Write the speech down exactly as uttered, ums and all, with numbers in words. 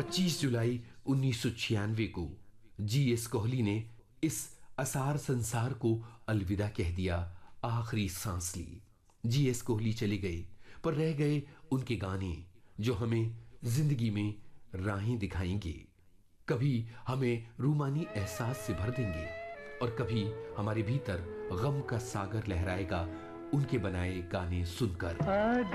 पच्चीस जुलाई उन्नीस सौ छियानवे को जी एस कोहली ने इस असार संसार को अलविदा कह दिया, आखिरी सांस ली। जी एस कोहली चले गए, पर रह गए उनके गाने जो हमें जिंदगी में राहें दिखाएंगे। कभी हमें रूमानी एहसास से भर देंगे और कभी हमारे भीतर गम का सागर लहराएगा उनके बनाए गाने सुनकर।